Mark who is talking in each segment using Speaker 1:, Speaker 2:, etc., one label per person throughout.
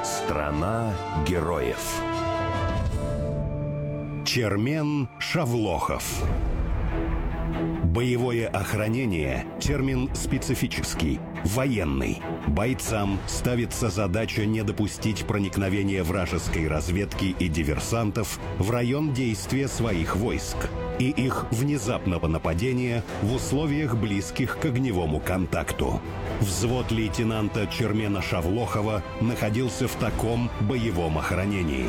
Speaker 1: Страна героев. Чермен Шавлохов. Боевое охранение – термин специфический, военный. Бойцам ставится задача не допустить проникновения вражеской разведки и диверсантов в район действия своих войск и их внезапного нападения в условиях, близких к огневому контакту. Взвод лейтенанта Чермена Шавлохова находился в таком боевом охранении.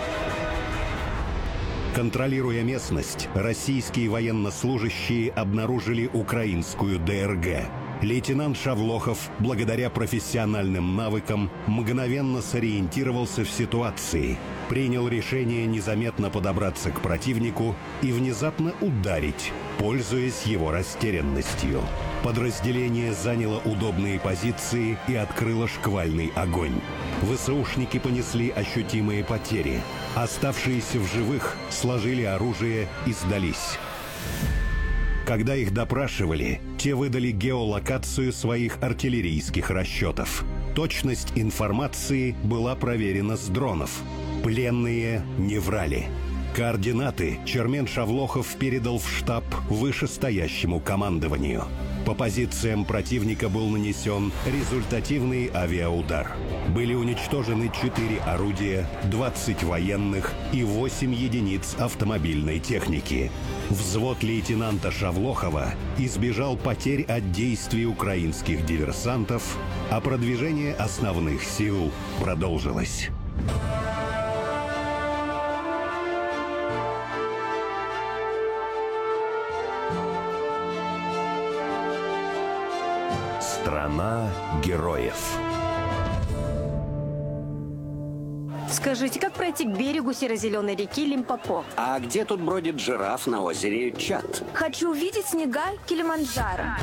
Speaker 1: Контролируя местность, российские военнослужащие обнаружили украинскую ДРГ. Лейтенант Шавлохов, благодаря профессиональным навыкам, мгновенно сориентировался в ситуации, принял решение незаметно подобраться к противнику и внезапно ударить, пользуясь его растерянностью. Подразделение заняло удобные позиции и открыло шквальный огонь. ВСУшники понесли ощутимые потери. Оставшиеся в живых сложили оружие и сдались. Когда их допрашивали, те выдали геолокацию своих артиллерийских расчетов. Точность информации была проверена с дронов. Пленные не врали. Координаты Чермен Шавлохов передал в штаб вышестоящему командованию. По позициям противника был нанесен результативный авиаудар. Были уничтожены 4 орудия, 20 военных и 8 единиц автомобильной техники. Взвод лейтенанта Шавлохова избежал потерь от действий украинских диверсантов, а продвижение основных сил продолжилось. Страна героев.
Speaker 2: Скажите, как пройти к берегу серо-зеленой реки Лимпопо?
Speaker 3: А где тут бродит жираф на озере Чад?
Speaker 2: Хочу увидеть снега Килиманджаро.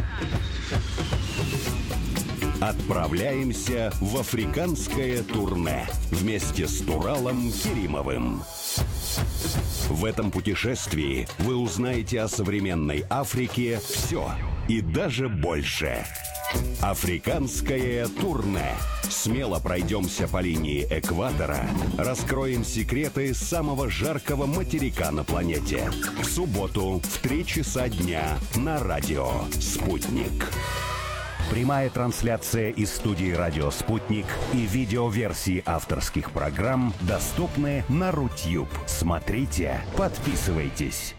Speaker 1: Отправляемся в африканское турне вместе с Туралом Керимовым. В этом путешествии вы узнаете о современной Африке все и даже больше. Африканское турне. Смело пройдемся по линии экватора, раскроем секреты самого жаркого материка на планете. В субботу в 3 часа дня на радио «Спутник». Прямая трансляция из студии «Радио Спутник» и видеоверсии авторских программ доступны на Рутюб. Смотрите, подписывайтесь.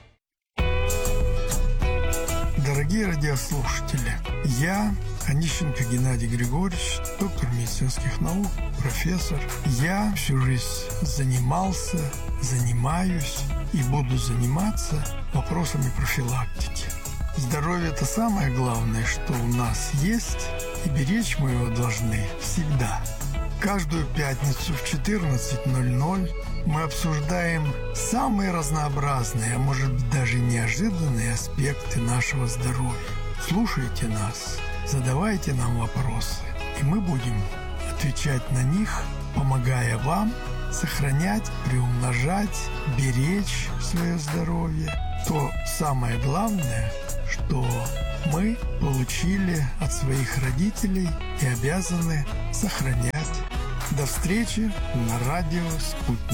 Speaker 4: Дорогие радиослушатели, я, Онищенко Геннадий Григорьевич, доктор медицинских наук, профессор. Я всю жизнь занимался, занимаюсь и буду заниматься вопросами профилактики. Здоровье – это самое главное, что у нас есть, и беречь мы его должны всегда. Каждую пятницу в 14:00 мы обсуждаем самые разнообразные, а может быть даже неожиданные аспекты нашего здоровья. Слушайте нас, задавайте нам вопросы, и мы будем отвечать на них, помогая вам сохранять, приумножать, беречь свое здоровье. То самое главное, что мы получили от своих родителей и обязаны сохранять. До встречи на радио «Спутник».